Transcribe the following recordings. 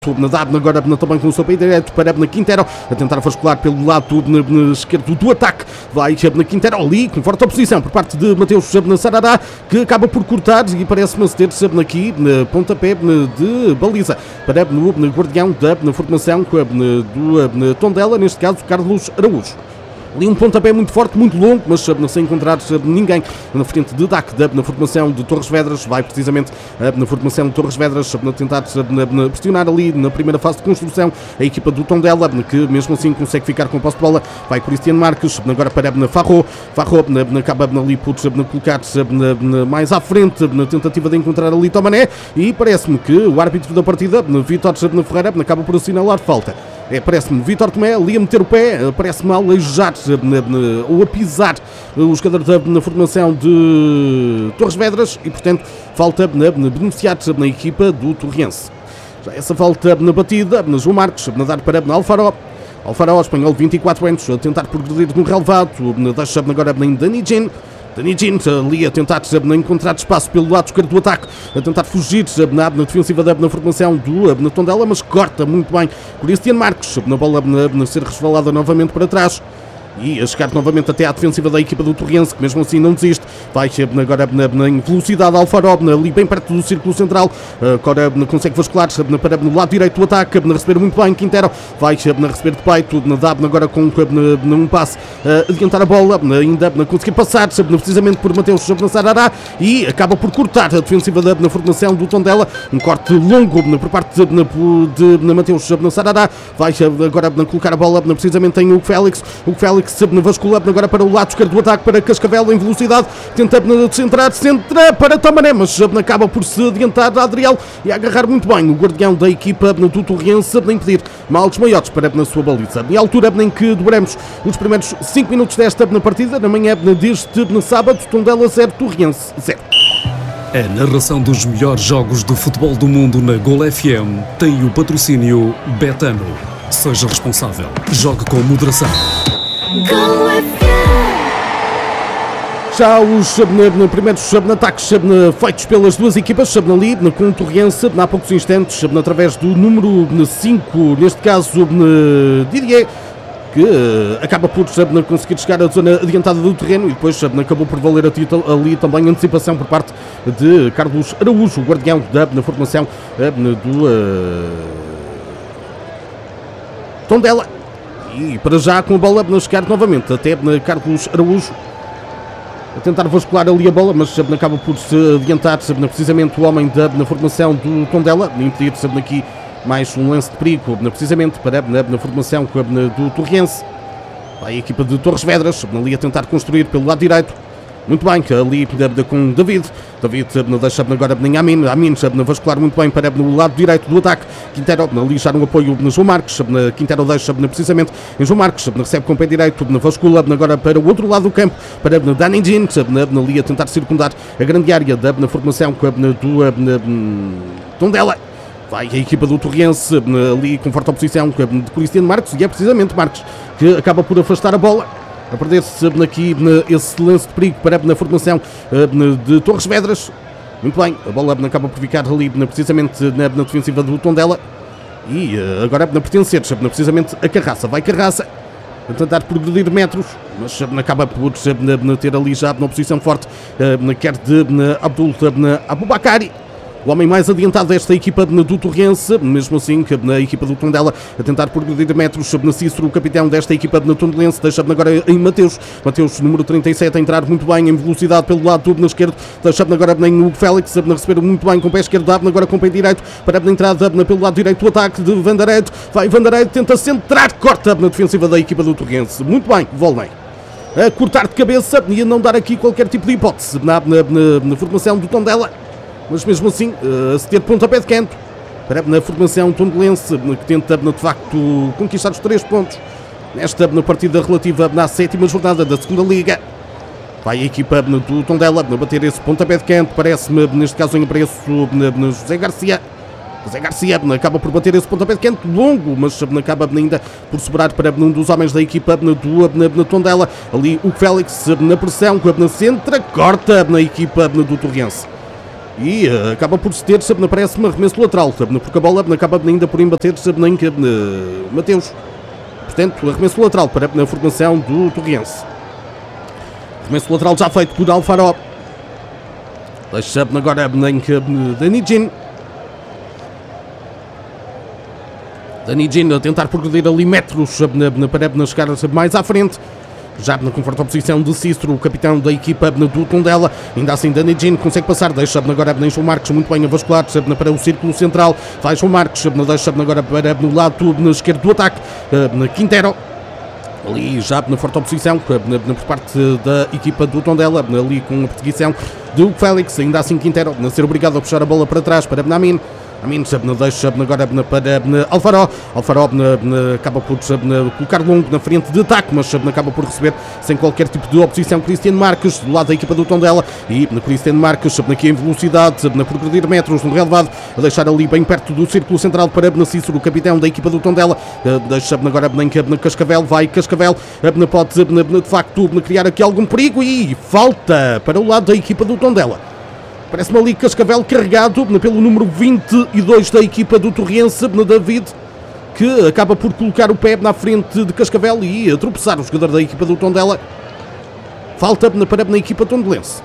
Nadab agora também com o seu pé direto para Quintero, a tentar vascular pelo lado esquerdo do ataque. Vai Quintero ali com forte oposição por parte de Mateus Sarará, que acaba por cortar e parece-me ter aqui pontapé de baliza para o guardião da formação do Tondela, neste caso Carlos Araújo. Ali um pontapé muito forte, muito longo, mas sem encontrar ninguém na frente de DAC na formação de Torres Vedras. Vai precisamente na formação de Torres Vedras tentar pressionar ali na primeira fase de construção a equipa do Tondela, que mesmo assim consegue ficar com a posse de bola. Vai Cristiano Marques, agora para Farro acaba ali por colocar-se mais à frente na tentativa de encontrar ali Tomané, e parece-me que o árbitro da partida, Vítor Ferreira, acaba por assinalar falta. Parece-me Vítor Tomé ali a meter o pé, parece-me a aleijar ou a pisar o jogador da formação de Torres Vedras, e portanto falta beneficiar na equipa do Torrense. Já essa falta na batida, João Marques a dar para Alfaró, espanhol, 24 anos, a tentar progredir no relevado, deixa agora em Dani Gin ali a tentar encontrar espaço pelo lado esquerdo do ataque, a tentar fugir na defensiva na formação do Tondela, mas corta muito bem Cristiano Marques, na bola a ser resvalada novamente para trás e a chegar novamente até à defensiva da equipa do Torrense, que mesmo assim não desiste. Vai agora em velocidade Alfaró, ali bem perto do círculo central, agora consegue vascular para no lado direito do ataque, receber muito bem Quintero, vai receber de peito, dá agora com um passe, adiantar a bola, ainda conseguir passar precisamente por Mateus Sarará, e acaba por cortar a defensiva da formação do Tondela. Um corte longo por parte de Mateus Sarará. Vai agora colocar a bola precisamente em Hugo Félix vascula agora para o lado esquerdo do ataque para Cascavel em velocidade, tenta centrar para Tomané, mas acaba por se adiantar a Adriel e a agarrar muito bem o guardião da equipa do Torrense, a impedir males maiores para na sua baliza. E a altura em que dobramos os primeiros 5 minutos desta partida, na manhã deste sábado, Tondela 0, Torrense 0. A narração dos melhores jogos de futebol do mundo na Gol FM tem o patrocínio Betano. Seja responsável. Jogue com moderação. Já os primeiros ataques feitos pelas duas equipas ali com o Torrense há poucos instantes, através do número 5, neste caso Didier, que acaba por conseguir chegar à zona adiantada do terreno, e depois acabou por valer ali também a antecipação por parte de Carlos Araújo, o guardião da formação do Tondela. E para já com a bola a chegar novamente até Carlos Araújo, a tentar vascular ali a bola, mas acaba por se adiantar precisamente o homem da formação do Tondela, impedir aqui mais um lance de perigo precisamente para na formação do Torrense. Vai a equipa de Torres Vedras ali a tentar construir pelo lado direito. Muito bem, ali com David deixa agora em Amin vascular muito bem para no lado direito do ataque. Quintero ali já no apoio de João Marques, Quintero deixa precisamente em João Marques, recebe com o pé direito, vascula agora para o outro lado do campo, para Dani Gin, ali a tentar circundar a grande área na formação do Tondela. Vai a equipa do Torrense ali com forte oposição de Cristiano Marques, e é precisamente Marques que acaba por afastar a bola, a perder-se aqui esse lance de perigo para na formação de Torres Vedras. Muito bem, a bola acaba por ficar ali precisamente na defensiva do Tondela, e agora pertencer precisamente a Carraça. Vai Carraça a tentar progredir metros, mas acaba por ter ali já uma posição forte, quer de Abdul Abubakari, o homem mais adiantado desta equipa do Torrense, mesmo assim que na equipa do Tondela a tentar progredir metros. Cícero, o capitão desta equipa tondelense, deixa agora em Mateus, número 37, a entrar muito bem em velocidade pelo lado na esquerdo, deixa agora em Hugo Félix, a receber muito bem com o pé esquerdo, agora com o pé direito, para a entrada pelo lado direito do ataque de Vandaredo. Vai Vandaredo, tenta centrar, corta na defensiva da equipa do Torrense. Muito bem, Volney a cortar de cabeça e a não dar aqui qualquer tipo de hipótese na formação do Tondela, mas mesmo assim a se ter pontapé de canto para na formação tondelense, que tenta de facto conquistar os 3 pontos nesta partida relativa à 7ª jornada da segunda Liga. Vai a equipa do Tondela a bater esse pontapé de canto, parece-me neste caso em preço José Garcia. José Garcia acaba por bater esse pontapé de canto longo, mas acaba ainda por sobrar para um dos homens da equipa do Tondela. Ali o Félix na pressão, na centra, corta na equipa do Torrense. E acaba por se ter, parece uma arremesso lateral, porque a bola acaba ainda por embater em Mateus. Portanto, arremesso lateral para a formação do Torriense. Arremesso lateral já feito por Alfaro. Deixa agora Danijin. Danijin a tentar progredir ali metros para chegar mais à frente. Já conforta a posição de Cícero, o capitão da equipa do Tondela. Ainda assim Danijin consegue passar, deixa agora João Marques muito bem a vascular para o círculo central. Vai João Marques, deixa agora para no lado esquerdo do ataque. Quintero. Ali já na forte oposição por parte da equipa do Tondela, ali com a perseguição do Félix. Ainda assim Quintero a ser obrigado a puxar a bola para trás para Amin. Amin deixa agora para Alfaro. Alfaro acaba por colocar longo na frente de ataque, mas acaba por receber sem qualquer tipo de oposição Cristiano Marques do lado da equipa do Tondela. E Cristiano Marques aqui em velocidade, a progredir metros no relevado, a deixar ali bem perto do círculo central para Cícero, o capitão da equipa do Tondela. Deixa agora na Cascavel, vai Cascavel, pode de facto criar aqui algum perigo e falta para o lado da equipa do Tondela. Parece-me ali Cascavel carregado pelo número 22 da equipa do Torriense, David, que acaba por colocar o pé na frente de Cascavel e a tropeçar o jogador da equipa do Tondela. Falta para a equipa tondelense.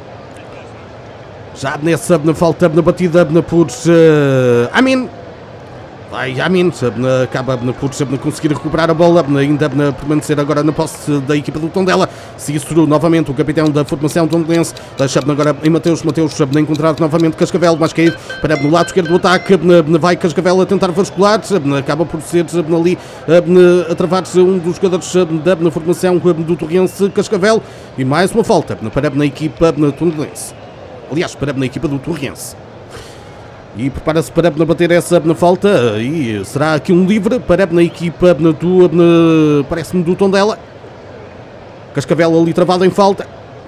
Já nessa falta na batida por Amin. Vai Amin, acaba por conseguir recuperar a bola, ainda permanecer agora na posse da equipa do Tondela. Cícero novamente, o capitão da formação tondelense, deixa agora em Mateus encontrado novamente Cascavel, mais caído para no lado esquerdo do ataque. Vai Cascavel a tentar vascular, acaba por ser ali a travar-se um dos jogadores da formação do Torriense, Cascavel, e mais uma falta para na equipa tondelense. Aliás, para na equipa do Torriense. E prepara-se para bater essa falta e será aqui um livre para na equipa parece-me do Tondela. Cascavel ali travado em falta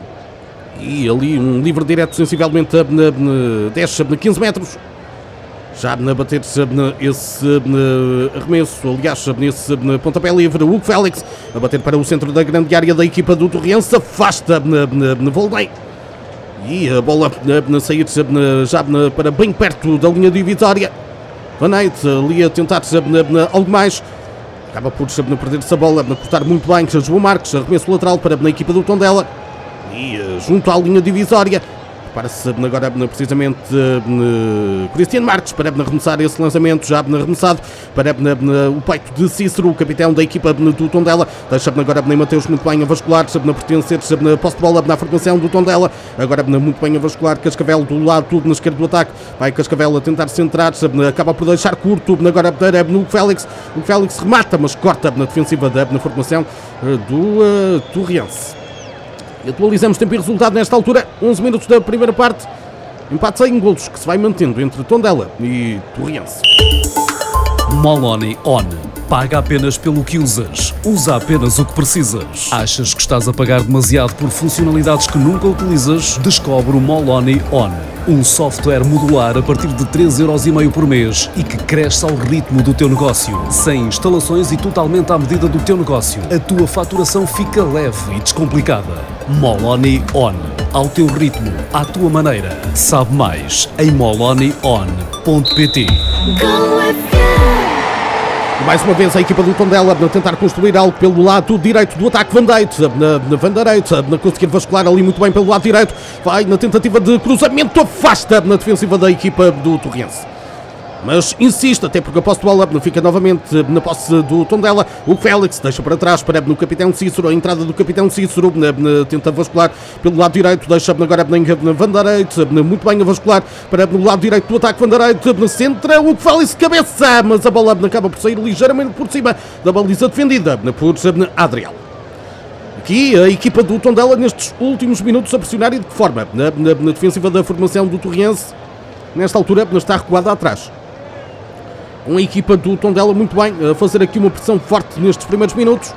e ali um livre direto sensivelmente 10, 15 metros. Já a bater esse arremesso, aliás, nesse pontapé livre, o Félix a bater para o centro da grande área da equipa do Torriense, afasta Volney. E a bola a sair já para bem perto da linha de vitória. Van Eyck ali a tentar algo mais. Acaba por perder-se a bola, a cortar muito bem João Marques, arremesso lateral para a equipa do Tondela. E junto à linha divisória. Para-se agora precisamente Cristiano Marques para arremessar esse lançamento, já arremessado para o peito de Cícero, o capitão da equipa do Tondela. Deixa agora Mateus muito bem a vascular, a pertencer a posse de bola na formação do Tondela. Agora muito bem a vascular Cascavel do lado na esquerda do ataque. Vai Cascavel a tentar centrar, acaba por deixar curto agora para o Félix. O Félix remata, mas corta na defensiva da formação do Torriense. E atualizamos tempo e resultado nesta altura, 11 minutos da primeira parte, empate em golos que se vai mantendo entre Tondela e Torriense. Moloney On. Paga apenas pelo que usas. Usa apenas o que precisas. Achas que estás a pagar demasiado por funcionalidades que nunca utilizas? Descobre o Moloney On. Um software modular a partir de 3,5€ por mês e que cresce ao ritmo do teu negócio. Sem instalações e totalmente à medida do teu negócio. A tua faturação fica leve e descomplicada. Moloney On. Ao teu ritmo, à tua maneira. Sabe mais em moloneyon.pt. Mais uma vez a equipa do Tondela a tentar construir algo pelo lado direito do ataque. Van Eyck a conseguir vascular ali muito bem pelo lado direito. Vai na tentativa de cruzamento, afasta na defensiva da equipa do Torriense. Mas insiste, até porque a posse de bola fica novamente na posse do Tondela. O Félix deixa para trás para o capitão Cícero. A entrada do capitão Cícero tenta vascular pelo lado direito. Deixa agora Van Eyck muito bem a vascular para o lado direito do ataque. Van Eyck centra o Félix cabeça, mas a bola acaba por sair ligeiramente por cima da baliza defendida por Adriel. Aqui a equipa do Tondela nestes últimos minutos a pressionar e de que forma? Na defensiva da formação do Torriense, nesta altura está recuada atrás. Uma equipa do Tondela muito bem a fazer aqui uma pressão forte nestes primeiros minutos.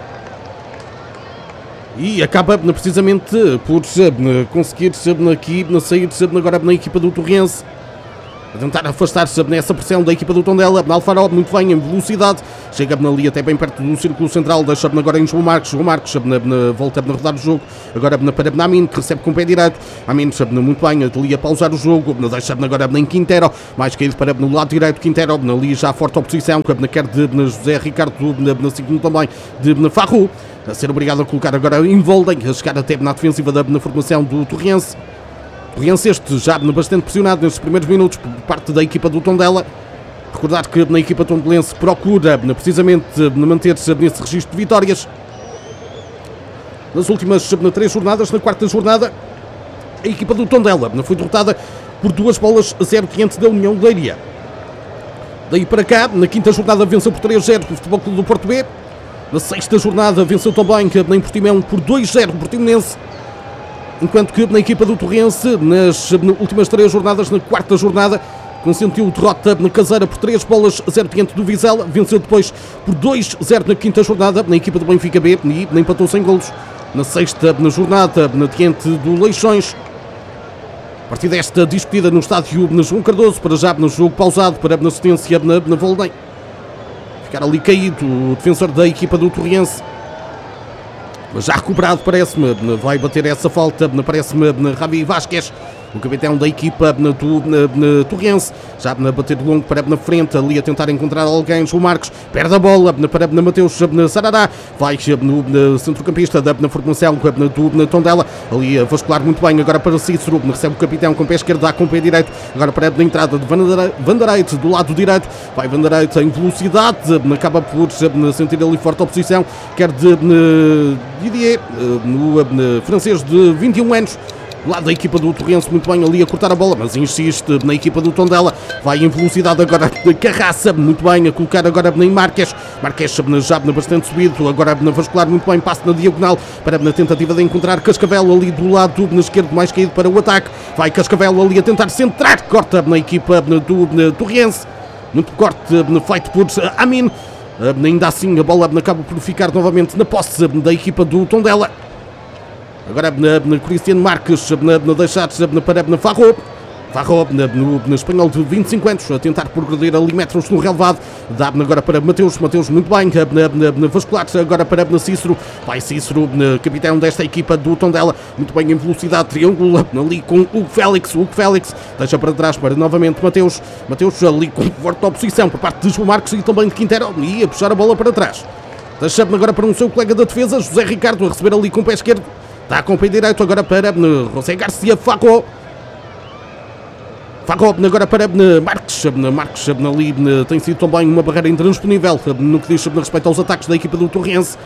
E acaba precisamente por conseguir aqui sair agora na equipa do Torriense. A tentar afastar-se nessa pressão da equipa do Tondela. Alfaro muito bem em velocidade. chega ali até bem perto do círculo central, deixa agora em João Marcos, volta a rodar o jogo, agora para Amin, que recebe com o pé direito, Amin muito bem, ali a pausar o jogo, deixa agora em Quintero, mais caído para no lado direito, Quintero, ali já forte oposição, quer de José Ricardo, segundo também de Farru, a ser obrigado a colocar agora em Volden, a chegar até na defensiva na formação do Torrense. Torrense este já bastante pressionado nestes primeiros minutos por parte da equipa do Tondela. Recordar que na equipa tondelense procura precisamente manter-se nesse registro de vitórias. Nas últimas 3 jornadas, na quarta jornada, a equipa do Tondela foi derrotada por 2-0 diante da União de Leiria. Daí para cá, na quinta jornada venceu por 3-0 o Futebol Clube do Porto B. Na sexta jornada venceu também em Portimão por 2-0 o Portimonense. Enquanto que na equipa do Torrense, nas últimas 3 jornadas, na quarta jornada, consentiu derrota na caseira por 3-0 diante do Vizela. Venceu depois por 2-0 na quinta jornada na equipa do Benfica B e empatou sem golos na sexta jornada diante do Leixões. A partir desta discutida no estádio João Cardoso, para já no jogo pausado, para na assistência na Volden. Ficar ali caído o defensor da equipa do Torrense. Já recuperado, parece-me, vai bater essa falta, parece-me, Ravi Vasquez, o capitão da equipa do Torrense, já a bater de longo para na frente, ali a tentar encontrar alguém, João Marcos, perde a bola para Mateus Sarará, vai no centrocampista na formação do Tondela, ali a vascular muito bem, agora para Cícero, recebe o capitão com o pé esquerdo, dá com o pé direito, agora para na entrada de Vandereit, do lado direito, vai Vandereit em velocidade, acaba por sentir ali forte oposição, quer de Didier, no francês de 21 anos, lá da equipa do Torrense, muito bem ali a cortar a bola, mas insiste na equipa do Tondela, vai em velocidade agora de Carraça, muito bem a colocar agora em Marques já bastante subido, agora na vascular, muito bem, passo na diagonal para na tentativa de encontrar Cascavel ali do lado esquerdo, mais caído para o ataque, vai Cascavel ali a tentar centrar, corta na equipa do Torrense, muito corte feito por Amin, ainda assim a bola acaba por ficar novamente na posse da equipa do Tondela. Agora na Cristiano Marques, deixar para Farro, no espanhol de 25 anos, a tentar progredir ali metros no relevado, dá agora para Mateus muito bem, na vascular, agora para Cícero, vai Cícero, capitão desta equipa do Tondela, muito bem em velocidade, triângulo ali com Hugo Félix, deixa para trás para novamente Mateus ali com forte oposição por parte de João Marcos e também de Quintero, e a puxar a bola para trás. Deixa agora para um seu colega da defesa, José Ricardo, a receber ali com o pé esquerdo. Está com o pé direito agora para José Garcia Farro agora para Marques ali tem sido também uma barreira intransponível no que diz respeito aos ataques da equipa do Torrense.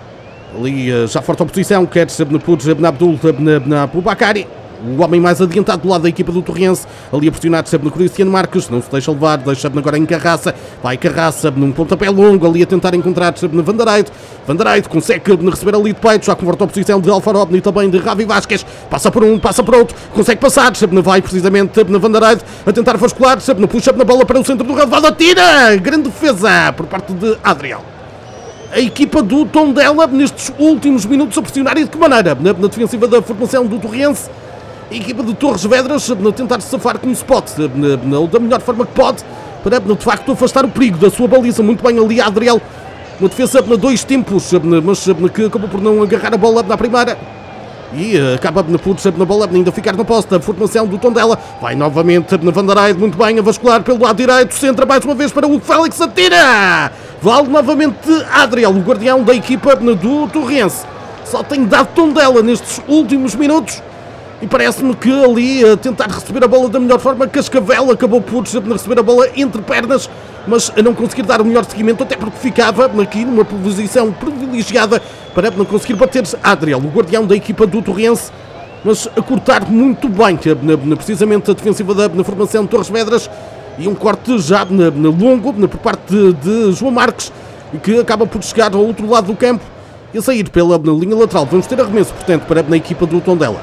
Ali já forte oposição, quer por Abdul Abubakari, o homem mais adiantado do lado da equipa do Torrense, ali a pressionar no Cristiano Marques, não se deixa levar, deixa agora em Carraça, vai Carraça num pontapé longo, ali a tentar encontrar Vandereit consegue receber ali de peito, já com forte oposição de Alfarob e também de Ravi Vasquez, passa por um, passa por outro, consegue passar, vai precisamente na Vandereit, a tentar vascular, puxa na bola para o centro do relevado, atira, grande defesa por parte de Adriel. A equipa do Tondela nestes últimos minutos a pressionar, e de que maneira? Na defensiva da formação do Torrense, a equipa de Torres Vedras a tentar safar como se pode, ou da melhor forma que pode, para de facto afastar o perigo da sua baliza. Muito bem ali a Adriel, uma defesa na 2 tempos, mas que acabou por não agarrar a bola na primeira. E acaba por na bola ainda ficar na posse da formação do Tondela. Vai novamente na Vandereit, muito bem a vascular pelo lado direito, centra mais uma vez para o Félix, atira! Vale novamente Adriel, o guardião da equipa do Torrense. Só tem dado Tondela nestes últimos minutos. E parece-me que ali a tentar receber a bola da melhor forma, Cascavel acabou por receber a bola entre pernas, mas a não conseguir dar o melhor seguimento, até porque ficava aqui numa posição privilegiada para não conseguir bater Adriel, o guardião da equipa do Torrense, mas a cortar muito bem, precisamente a defensiva da formação de Torres Vedras, e um corte já longo por parte de João Marques, que acaba por chegar ao outro lado do campo e a sair pela linha lateral. Vamos ter arremesso, portanto, para a equipa do Tondela.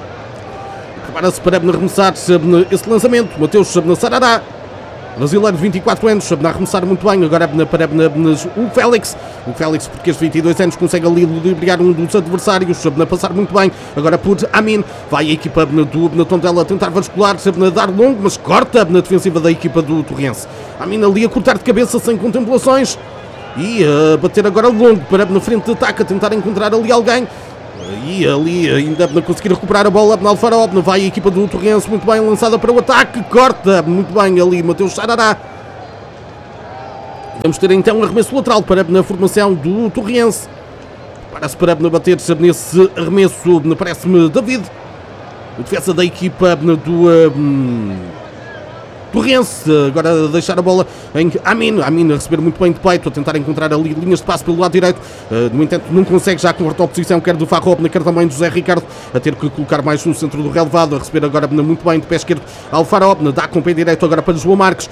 Prepara-se para arremessar esse lançamento. Mateus Sarará, brasileiro de 24 anos, a arremessar muito bem. Agora para o Félix. O Félix, porque aos 22 anos consegue ali ludibriar um dos adversários, a passar muito bem. Agora por Amin. Vai a equipa do Tondela tentar vascular, a dar longo, mas corta na defensiva da equipa do Torrense. Amin ali a cortar de cabeça sem contemplações. E a bater agora longo para na frente de ataque, a tentar encontrar ali alguém. E ali ainda a conseguir recuperar a bola na Alfaro. Vai a equipa do Torrense, muito bem lançada para o ataque. Corta muito bem ali Mateus Sarará. Vamos ter então um arremesso lateral para na formação do Torrense. Parece para bater nesse arremesso, parece-me David, o defesa da equipa do Torrense. Agora a deixar a bola em Amin a receber muito bem de peito, a tentar encontrar ali linhas de passe pelo lado direito. No entanto não consegue já converter a oposição, quer do Farrobna, quer também do José Ricardo, a ter que colocar mais no centro do relevado, a receber agora muito bem de pé esquerdo Alfarobna, dá com o pé direito agora para João Marques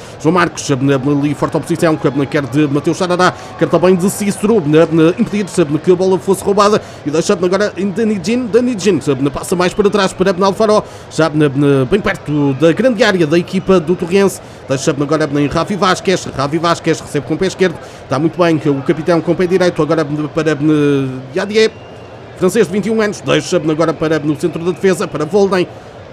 ali forte oposição, quer de Mateus Sarará, quer também de Cícero, impedir que a bola fosse roubada, e deixa agora em Danijin, passa mais para trás para Alfaró, já bem perto da grande área da equipa do Torrense. Deixa-me agora em Ravi Vasquez recebe com o pé esquerdo, está muito bem o capitão com o pé direito, agora para Yadier, francês de 21 anos, deixa-me agora para no centro da defesa, para Volney,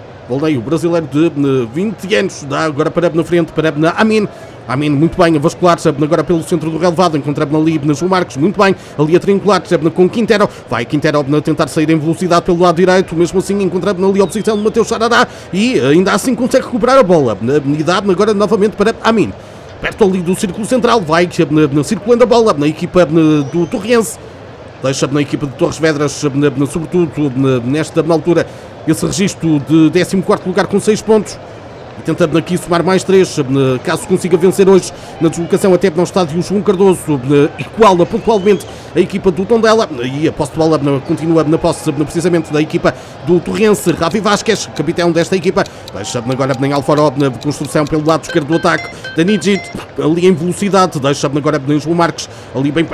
o brasileiro de 20 anos, dá agora para na frente, para Amin, muito bem, a vascular, agora pelo centro do relevado, encontramos ali João Marques, muito bem, ali a triangular, com Quintero, vai Quintero a tentar sair em velocidade pelo lado direito, mesmo assim encontramos ali a oposição de Mateus Sarará, e ainda assim consegue recuperar a bola, e dá agora novamente para Amin, perto ali do círculo central, vai circulando a bola na equipa do Torrense, deixa na equipa de Torres Vedras, sobretudo nesta altura, esse registro de 14º lugar com 6 pontos, e tentando aqui somar mais 3, caso consiga vencer hoje na deslocação até no estádio João Cardoso, iguala pontualmente a equipa do Tondela, e a posse de bola continua na posse precisamente da equipa do Torrense. Ravi Vasquez, capitão desta equipa, deixa agora em Alfaró, na construção pelo lado esquerdo do ataque, Danijin, ali em velocidade, deixa agora em João Marques, ali bem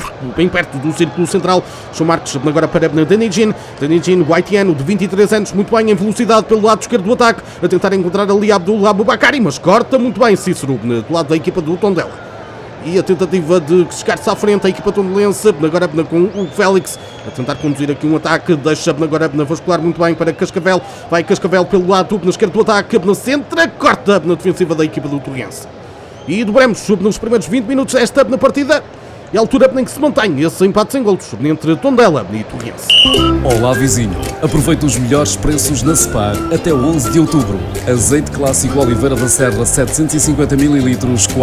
perto do círculo central, João Marques agora para Danijin, Whiteano, de 23 anos, muito bem em velocidade pelo lado esquerdo do ataque, a tentar encontrar ali Abdullah Bubakari, mas corta muito bem Cícero do lado da equipa do Tondela. E a tentativa de chegar-se à frente a equipa tondelense, agora com o Félix, a tentar conduzir aqui um ataque, deixa agora vascular muito bem para Cascavel, vai Cascavel pelo lado na esquerda do ataque, na centra, corta na defensiva da equipa do Torrense. E dobramos nos primeiros 20 minutos desta partida, e a altura em que se mantém esse empate sem golos entre Tondela e Torrense. Olá vizinho, aproveita os melhores preços na Spar até 11 de outubro. Azeite clássico Oliveira da Serra 750 ml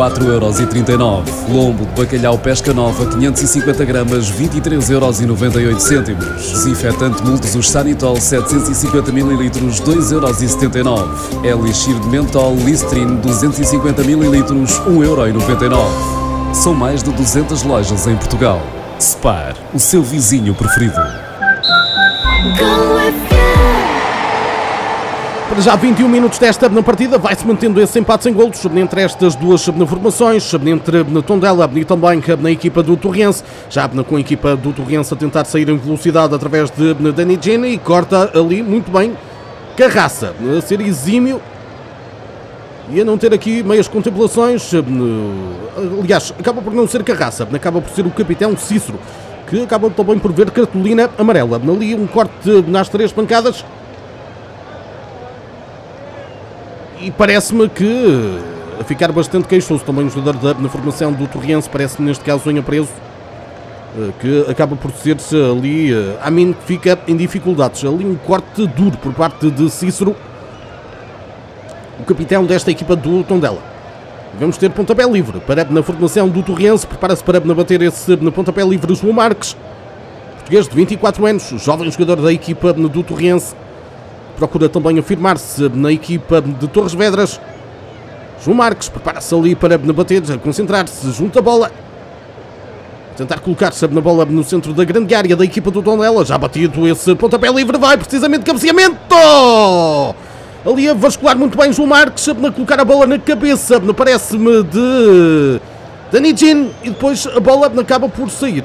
4,39€. Lombo de bacalhau Pesca Nova 550 gramas 23,98€. Desinfetante Multisus Sanitol 750 ml 2,79€. Elixir de Mentol Listerine 250 ml 1,99€. São mais de 200 lojas em Portugal. Spar, o seu vizinho preferido. Para já 21 minutos desta partida, vai-se mantendo esse empate sem golos entre estas duas formações, entre Tondela e também na equipa do Torrense, já com a equipa do Torrense a tentar sair em velocidade através de Danijin, e corta ali muito bem Carraça, a ser exímio e a não ter aqui meias contemplações. Aliás, acaba por não ser Carraça, acaba por ser o capitão Cícero, que acaba também por ver cartolina amarela. Ali um corte nas 3 pancadas, e parece-me que a ficar bastante queixoso também o jogador na formação do Torrense, parece-me neste caso em apreso, que acaba por ser-se ali Amin que fica em dificuldades. Ali um corte duro por parte de Cícero, o capitão desta equipa do Tondela. Vamos ter pontapé livre para na formação do Torrense, prepara-se para bater esse pontapé livre João Marques, português de 24 anos, jovem jogador da equipa do Torrense, procura também afirmar-se na equipa de Torres Vedras. João Marques prepara-se ali para bater, concentrar-se junto à bola, tentar colocar-se na bola no centro da grande área da equipa do Tondela. Já batido esse pontapé livre, vai precisamente cabeceamento! Ali a vascular muito bem João Marques, a colocar a bola na cabeça, parece-me de Danijin, e depois a bola acaba por sair.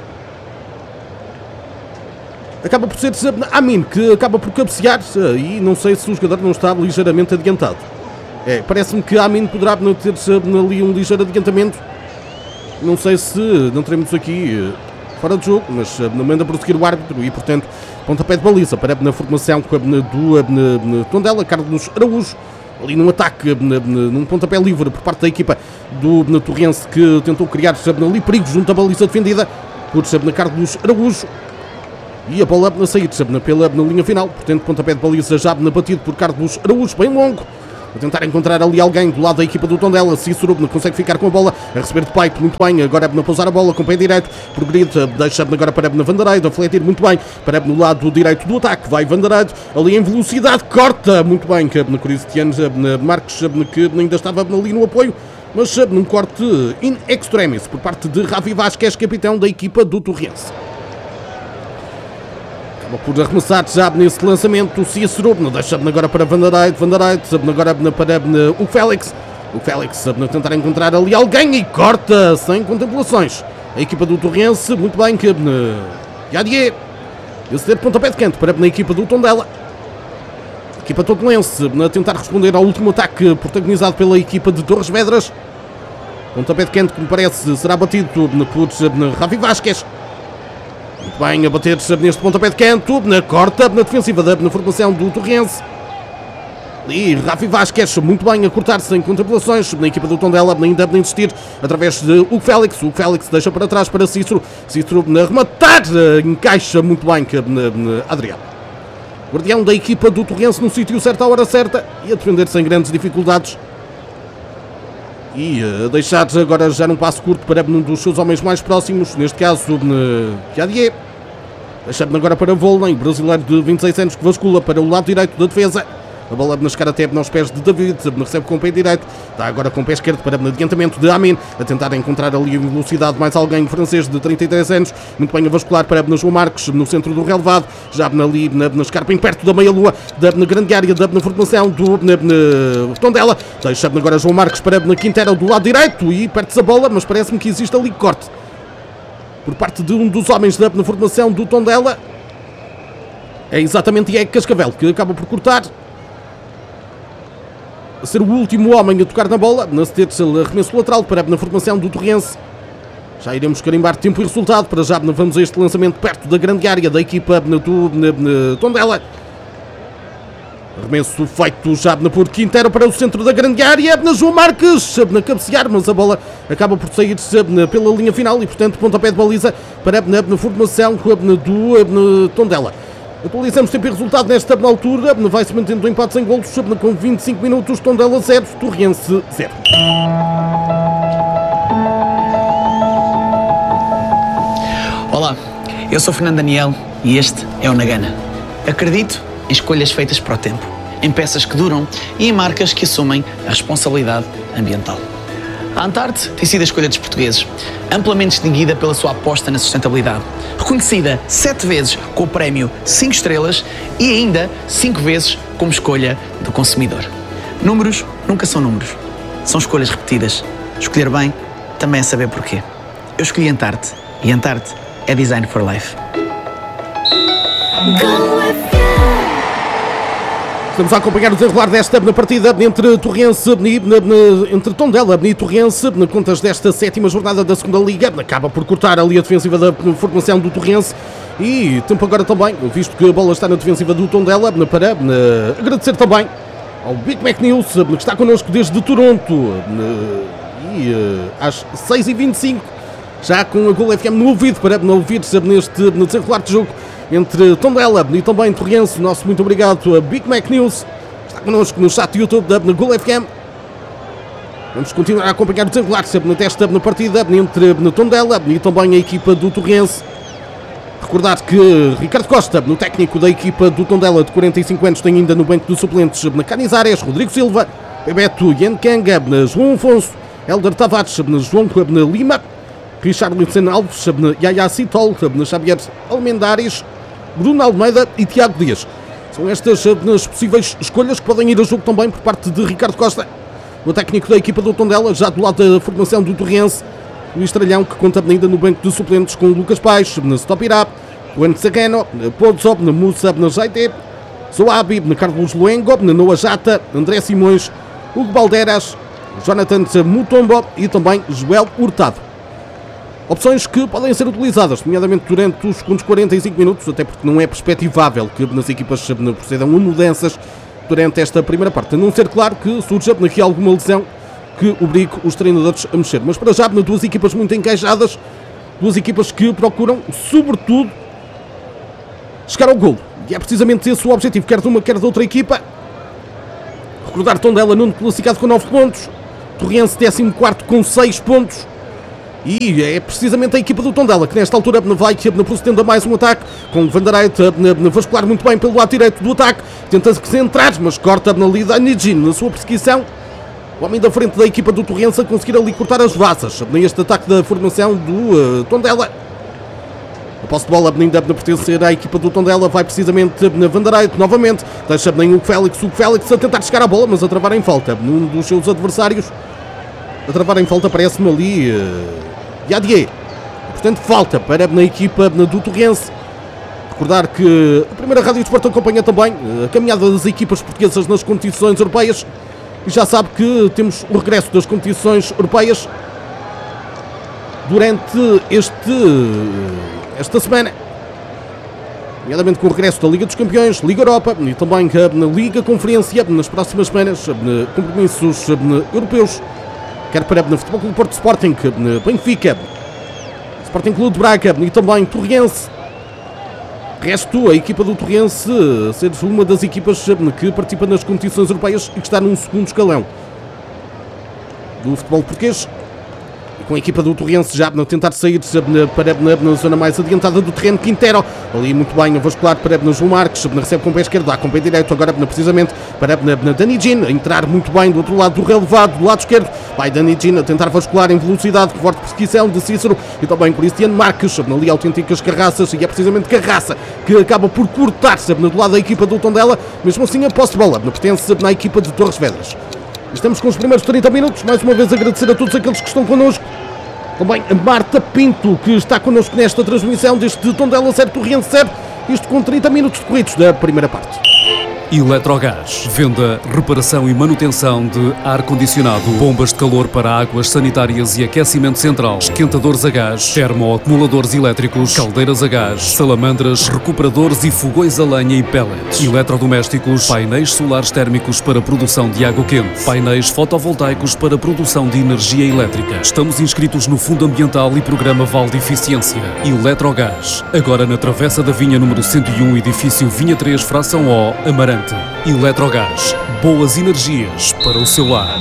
Acaba por ser Amin que acaba por cabecear, e não sei se o jogador não está ligeiramente adiantado. Parece-me que Amin poderá ter ali um ligeiro adiantamento. Não sei se não teremos aqui fora de jogo, mas manda prosseguir o árbitro, e portanto pontapé de baliza para na formação do Tondela. Carlos Araújo ali num ataque, num pontapé livre por parte da equipa do Torrense, que tentou criar ali perigo junto à baliza defendida por Carlos Araújo. E a bola a sair pela linha final, portanto pontapé de baliza já batido por Carlos Araújo, bem longo. A tentar encontrar ali alguém do lado da equipa do Tondela. Cícero consegue ficar com a bola, a receber de Paito, muito bem, agora a pousar a bola com o pé direito, progride, deixa agora para Vandaredo, a fletir muito bem, para no lado direito do ataque, vai Vandaredo, ali em velocidade, corta, muito bem, Cristiano Marques, que ainda estava ali no apoio, mas num corte in extremis, por parte de Ravi Vasquez, capitão da equipa do Torrense. Acaba por arremessar já nesse lançamento o Cícero, deixa agora para Vandaredo, agora para o Félix. O Félix a tentar encontrar ali alguém e corta sem contemplações. A equipa do Torrense, muito bem, Yadier. Esse de pontapé de canto para a equipa do Tondela. A equipa tondelense a tentar responder ao último ataque protagonizado pela equipa de Torres Vedras. Pontapé de canto que me parece será batido por Ravi Vasquez. Muito bem, a bater neste pontapé de canto, na corta, na defensiva na formação do Torrense. E Ravi Vasquez, muito bem, a cortar-se em contemplações na equipa do Tondela, ainda a insistir através de Hugo Félix. O Félix deixa para trás para Cícero. Cícero a rematar, encaixa muito bem Adriano. Guardião da equipa do Torrense no sítio certo à hora certa e a defender sem grandes dificuldades. E a deixar agora já num passo curto para um dos seus homens mais próximos, neste caso Yadier. Deixando agora para Volney, brasileiro de 26 anos, que vascula para o lado direito da defesa. A bola a chegar até aos pés de David, recebe com o pé direito, está agora com o pé esquerdo para o adiantamento de Amin, a tentar encontrar ali em velocidade mais alguém francês de 33 anos, muito bem a vascular para João Marques, no centro do relevado, já ali na escarpa, em perto da meia-lua, na grande área da formação do Tondela. Deixa agora João Marques para Quintero do lado direito e perde-se a bola, mas parece-me que existe ali corte por parte de um dos homens da formação do Tondela. É exatamente Diego Cascavel que acaba por cortar, a ser o último homem a tocar na bola, na ceder-se arremesso lateral para na formação do Torrense. Já iremos carimbar tempo e resultado, para já vamos a este lançamento perto da grande área da equipa do Tondela. Arremesso feito já por Quintero para o centro da grande área, João Marques na cabecear, mas a bola acaba por sair pela linha final e portanto pontapé de baliza para na formação do Tondela. Atualizamos tempo e resultado nesta altura, vai-se mantendo o empate sem golos com 25 minutos, Tondela 0, Torrense 0. Olá, eu sou Fernando Daniel e este é o Nagana. Acredito em escolhas feitas para o tempo, em peças que duram e em marcas que assumem a responsabilidade ambiental. A Antarte tem sido a escolha dos portugueses, amplamente distinguida pela sua aposta na sustentabilidade, reconhecida 7 vezes com o prémio 5 estrelas e ainda 5 vezes como escolha do consumidor. Números nunca são números, são escolhas repetidas. Escolher bem também é saber porquê. Eu escolhi Antarte e Antarte é Design for Life. Estamos a acompanhar o desenrolar desta partida entre Torrense entre Tondela e Torrense, na contas desta 7ª jornada da segunda Liga. Acaba por cortar ali a defensiva da formação do Torrense e tempo agora também, visto que a bola está na defensiva do Tondela, para agradecer também ao Big Mac News, que está connosco desde Toronto, e às 6h25, já com a Gol FM no ouvido, para ouvir-se neste desenrolar de jogo entre Tondela e também Torrense. Nosso muito obrigado a Big Mac News, está connosco no chat do YouTube da Gol FM. Vamos continuar a acompanhar o desenrolar desta partida entre Tondela e também a equipa do Torrense. Recordar que Ricardo Costa, no técnico da equipa do Tondela de 45 anos, tem ainda no banco de suplentes na Canizares, Rodrigo Silva, Bebeto Yenkanga, João Afonso, Helder Tavares, João Lima, Richarlison Alves, Yaya Citol, Xavier Almendares, Bruno Almeida e Tiago Dias. São estas as possíveis escolhas que podem ir a jogo também por parte de Ricardo Costa, o técnico da equipa do Tondela, já do lado da formação do Torrense. O Estrelhão, que conta ainda no banco de suplentes com Lucas Paes, Stopirá, Juan Serrano, Pozo, Musa, Jaite, Zoabi, Carlos Luengo, Noah Jata, André Simões, Hugo Balderas, Jonathan Mutombo e também Joel Hurtado. Opções que podem ser utilizadas, nomeadamente durante os segundos 45 minutos, até porque não é perspectivável que nas equipas procedam a mudanças durante esta primeira parte. A não ser, claro, que surja aqui alguma lesão que obrigue os treinadores a mexer. Mas para já, duas equipas muito encaixadas, duas equipas que procuram, sobretudo, chegar ao golo. E é precisamente esse o objetivo, quer de uma, quer de outra equipa. Recordar Tondela, nono classificado com 9 pontos. Torrense, 14º com 6 pontos. E é precisamente a equipa do Tondela que nesta altura vai procedendo a mais um ataque, com o Vandereit a vascular muito bem pelo lado direito do ataque, tenta se entrar, mas corta na lida a Nijin na sua perseguição. O homem da frente da equipa do Torrense a conseguir ali cortar as vasas neste ataque da formação do Tondela. A posse de bola ainda pertencer à equipa do Tondela, vai precisamente na Vandereit novamente, deixa bem o Félix a tentar chegar à bola, mas a travar em falta um dos seus adversários. A travar em falta parece-me ali Yadier. Portanto, falta para a equipa do Torrense. Recordar que a primeira Rádio Desporto acompanha também a caminhada das equipas portuguesas nas competições europeias. E já sabe que temos o regresso das competições europeias durante esta semana. Nomeadamente com o regresso da Liga dos Campeões, Liga Europa e também na Liga Conferência nas próximas semanas, compromissos europeus. Quer para o Futebol Clube Porto, Sporting, Benfica, Sporting Clube de Braga e também Torrense. Resto, a equipa do Torrense ser uma das equipas que participa nas competições europeias e que está num segundo escalão do futebol português. Com a equipa do Torrense já a tentar sair para na zona mais adiantada do terreno. Quintero, ali muito bem a vascular para João Marques, recebe com o pé esquerdo, dá com o pé direito, agora precisamente para Dani Gin, a entrar muito bem do outro lado do relevado, do lado esquerdo, vai Dani Gin a tentar vascular em velocidade, forte perseguição de Cícero e também Cristiano Marques, ali autênticas carraças, e é precisamente Carraça que acaba por cortar-se do lado da equipa do Tondela. Mesmo assim a posse de bola pertence na equipa de Torres Vedras. Estamos com os primeiros 30 minutos. Mais uma vez agradecer a todos aqueles que estão connosco. Também a Marta Pinto, que está connosco nesta transmissão deste Tondela 0 Torrense 0. Isto com 30 minutos decorridos da primeira parte. Eletrogás. Venda, reparação e manutenção de ar-condicionado, bombas de calor para águas sanitárias e aquecimento central, esquentadores a gás, termoacumuladores elétricos, caldeiras a gás, salamandras, recuperadores e fogões a lenha e pellets, eletrodomésticos, painéis solares térmicos para produção de água quente, painéis fotovoltaicos para produção de energia elétrica. Estamos inscritos no Fundo Ambiental e Programa Val de Eficiência. Eletrogás. Agora na Travessa da Vinha número 101, edifício Vinha 3, fração O, Amarante. Eletrogás, boas energias para o seu lar.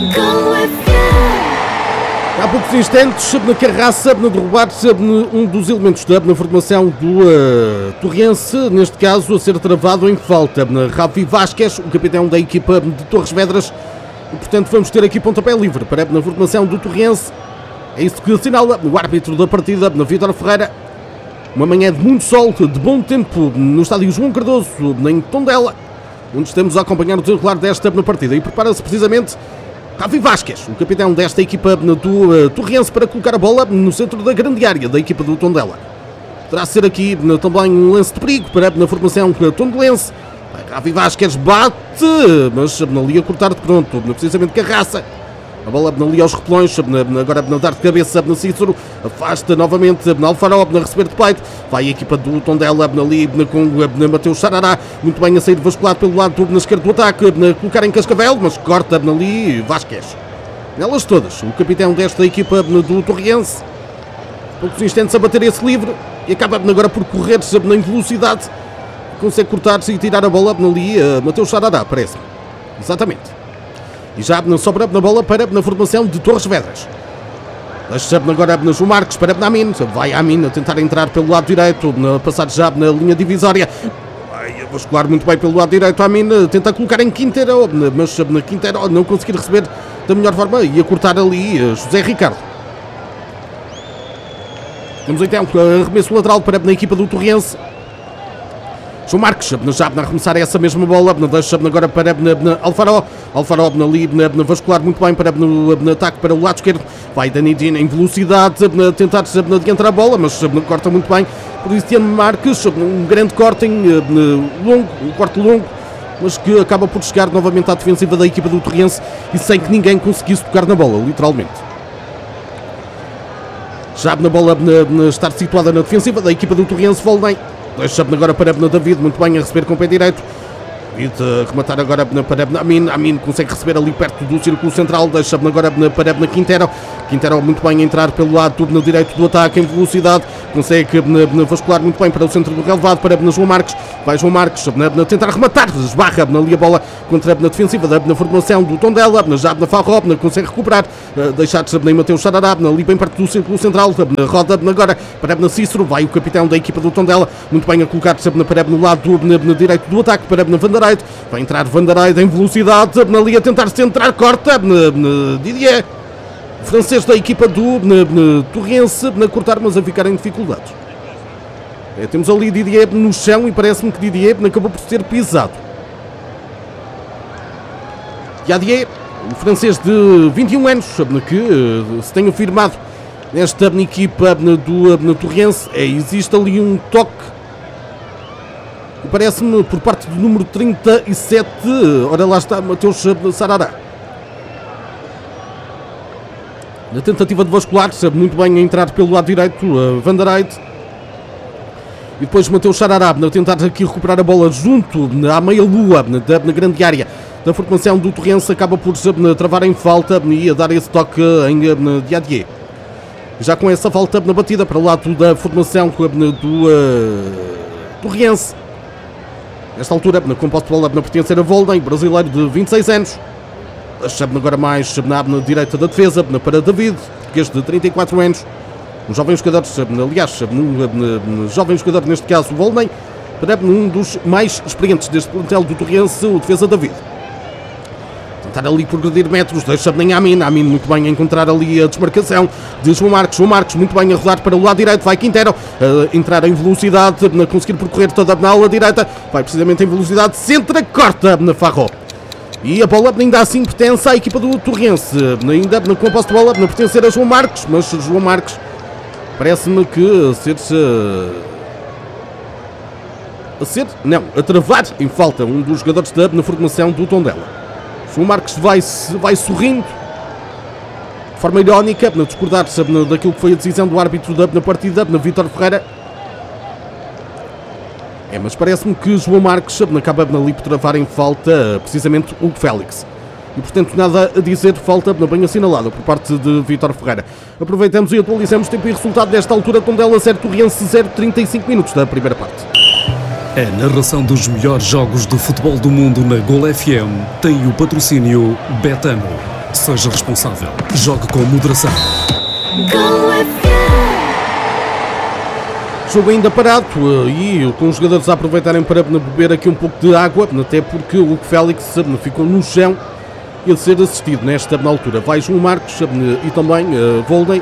Há poucos instantes, na Carraça, na derrubar-se um dos elementos da formação do Torrense, neste caso a ser travado em falta. Ravi Vasquez, o capitão da equipa de Torres Vedras, e portanto vamos ter aqui pontapé livre para a formação do Torrense. É isso que assinala o árbitro da partida, Vítor Ferreira. Uma manhã de muito sol, de bom tempo no estádio João Cardoso, em Tondela, onde estamos a acompanhar o desenrolar desta partida. E prepara-se precisamente Ravi Vasquez, o capitão desta equipa do Torrense, para colocar a bola no centro da grande área da equipa do Tondela. Terá de ser aqui também um lance de perigo para na formação tondelense. Ravi Vasquez bate, mas ali a cortar de pronto, precisamente Carraça. A bola ali aos repelões, agora a dar de cabeça na Cícero, afasta novamente na Alfaró, a receber de peito, vai a equipa do Tondela ali com Mateus Sarará, muito bem a sair vasculado pelo lado na esquerda do ataque, colocar em Cascavel, mas corta ali Vasquez. Nelas todas, o capitão desta equipa do Torrense, poucos instantes a bater esse livre, e acaba agora por correr-se em velocidade, consegue cortar-se e tirar a bola ali, Mateus Sarará, parece. Exatamente. E já sobra na bola para na formação de Torres Vedras. Deixa agora na João Marques para Amin. Vai Amin a tentar entrar pelo lado direito, a passar já na linha divisória. Vai a vascular muito bem pelo lado direito. Amin tenta colocar em Quintero, mas na Quintero não conseguir receber da melhor forma e a cortar ali José Ricardo. Temos então arremesso lateral para na equipa do Torrense. João Marques já a arremessar essa mesma bola, deixa agora para Alfaró. Alfaró ali vascular muito bem para no ataque para o lado esquerdo. Vai Dani Gin em velocidade, tentar adiantar a bola, mas corta muito bem. Cristiano Marques, um grande corte longo, um corte longo, mas que acaba por chegar novamente à defensiva da equipa do Torrense e sem que ninguém conseguisse tocar na bola, literalmente. Já na bola estar situada na defensiva da equipa do Torrense, Volney. Deixa agora para David, muito bem a receber com o pé direito. E de rematar agora para Amin. Amin consegue receber ali perto do círculo central. Deixa agora para Quintero. Quintero muito bem a entrar pelo lado direito do ataque em velocidade. Consegue vascular muito bem para o centro do relevado. Para João Marques. Vai João Marques a tentar rematar. Esbarra ali a bola contra a defensiva da formação do Tondela. Já na Farro. Consegue recuperar. Deixar-se em Mateus Xarará. Ali bem perto do círculo central. Roda agora para Cícero. Vai o capitão da equipa do Tondela. Muito bem a colocar-se no lado direito do ataque. Para Van der Eyde. Vai entrar Van der Eyde em velocidade. Ali a tentar centrar. Corta. Didier. Francês da equipa do Torrense. A cortar, mas a ficar em dificuldades. Temos ali Didier no chão e parece-me que Didier acabou por ser pisado. Didier, o francês de 21 anos, que se tem afirmado nesta equipa do Torrense. Existe ali um toque, parece-me, por parte do número 37. Ora lá está Mateus Sarará. Na tentativa de vascular, muito bem a entrar pelo lado direito, Van der Eyde. E depois Mateus Xarará a tentar aqui recuperar a bola junto à meia-lua na grande área da formação do Torrense. Acaba por travar em falta e a dar esse toque em Diadier. Já com essa falta na batida para o lado da formação do Torrense. Nesta altura, com posse de bola na pertencer a Volden, brasileiro de 26 anos. Deixa-me agora mais na direita da defesa para David, português de 34 anos. Um jovem jogador, aliás, um jovem jogador, neste caso o Volney, para um dos mais experientes deste plantel do Torrense, o defesa David. Tentar ali progredir metros, deixa-me em Amin. Amin muito bem a encontrar ali a desmarcação de João Marques. João Marques muito bem a rodar para o lado direito, vai Quintero, entrar em velocidade, a conseguir percorrer toda a ala direita, vai precisamente em velocidade, centra, corta na Farro. E a bola ainda assim pertence à equipa do Torrense, ainda com a posse de bola, a pertencer a João Marques, mas João Marques parece-me que a travar em falta um dos jogadores na formação do Tondela. João Marques vai sorrindo de forma irónica, a discordar-se daquilo que foi a decisão do árbitro na partida, na Vítor Ferreira. Mas parece-me que João Marques acaba ali por travar em falta precisamente o Félix. E, portanto, nada a dizer, falta bem assinalada por parte de Vítor Ferreira. Aproveitamos e atualizamos tempo e resultado desta altura. Tondela 0, Torrense 0, 35 minutos da primeira parte. A narração dos melhores jogos de futebol do mundo na Gol FM tem o patrocínio Betano. Seja responsável. Jogue com moderação. Gol FM. Jogo ainda parado e com os jogadores a aproveitarem para beber aqui um pouco de água, até porque o Félix ficou no chão e a ser assistido nesta altura. Vai João Marques e também Volden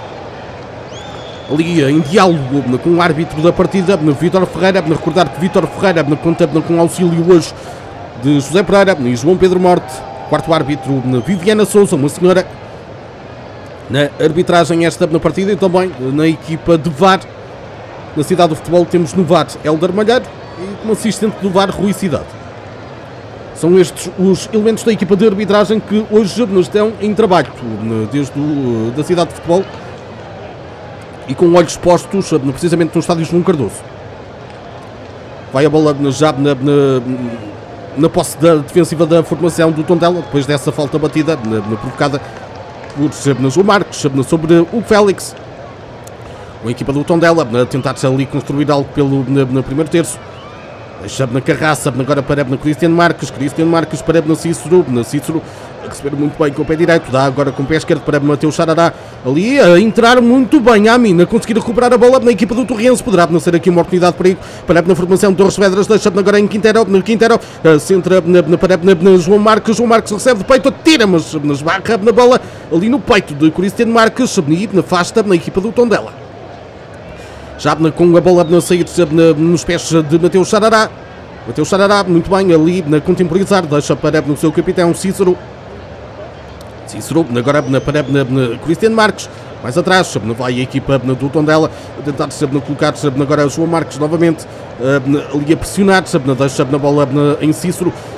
ali em diálogo com o árbitro da partida, Vítor Ferreira. Recordar que Vítor Ferreira conta com auxílio hoje de José Pereira e João Pedro Morte. Quarto árbitro, Viviana Souza, uma senhora na arbitragem esta na partida, e também na equipa de VAR. Na cidade do futebol temos no VAR Hélder Malheiro e como assistente do VAR Rui Cidade. São estes os elementos da equipa de arbitragem que hoje estão em trabalho, desde da cidade de futebol e com olhos postos precisamente no estádio João Cardoso. Vai a bola já na posse da defensiva da formação do Tondela, depois dessa falta batida provocada por João Marques sobre o Félix. A equipa do Tondela a tentar-se ali construir algo no primeiro terço. Deixa na carraça, agora para Cristiano Marques para Cícero. Cícero a receber muito bem com o pé direito, dá agora com o pé esquerdo para Mateus Xarará. Ali a entrar muito bem a Amin, a conseguir recuperar a bola na equipa do Torrense. Poderá ser aqui uma oportunidade de perigo para na formação de Torres Vedras. Deixa agora em Quintero, centra para João Marques. João Marques recebe de peito, atira, mas esbarra na bola ali no peito de Cristiano Marques e afasta na equipa do Tondela. Já com a bola a sair nos pés de Mateus Xarará. Mateus Xarará muito bem ali a contemporizar. Deixa para o seu capitão Cícero. Cícero agora para Cristiano Marques. Mais atrás vai a equipa do Tondela a tentar colocar agora João Marques novamente ali a pressionar. Deixa na bola em Cícero.